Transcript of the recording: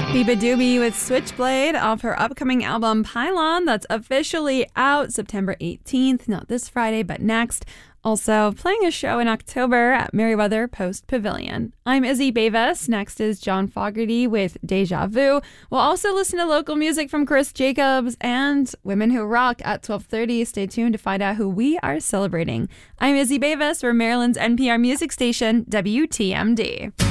Biba Doobie with Switchblade off her upcoming album Pylon that's officially out September 18th, not this Friday, but next. Also playing a show in October at Merriweather Post Pavilion. I'm Izzy Bavis. Next is John Fogerty with Deja Vu. We'll also listen to local music from Chris Jacobs and Women Who Rock at 12:30. Stay tuned to find out who we are celebrating. I'm Izzy Bavis for Maryland's NPR music station, WTMD.